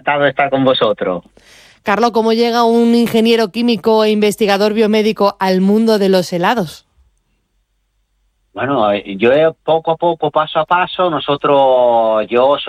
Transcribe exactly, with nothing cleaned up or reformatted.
encantado de estar con vosotros. Carlos, ¿cómo llega un ingeniero químico e investigador biomédico al mundo de los helados? Bueno, yo poco a poco, paso a paso, nosotros, yo soy